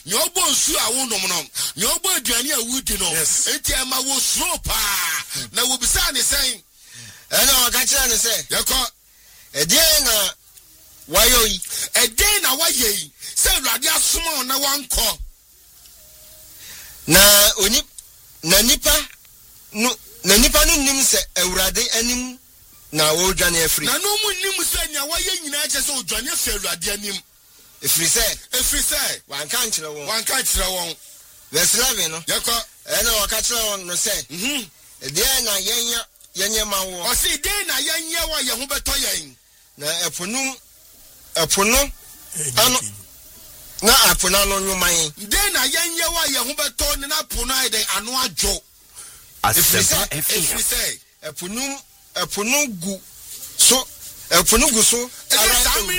nyobo nsu a wo nom no nyobo aduane a wudi no enti ama wo suro pa na wo bisa ne sen ena o ka kire ne se yeko edien na wayoyi edien na wayeyi se Awurade asoma na wanko na oni na nipa no nim se Awurade anim na wo dwane afri na no mu nim se nya waye nyina che se odwane afi Awurade anim efri se wanka nchire won verse 11 no yeko ena o ka kire won no se edien na yenye ma wo o se edien na yenye wa ye ho beto yen na epono ano na apona no nyuman den na yenye wa ye ho beto ne na pono ai den ano adwo efri se epono gu so ara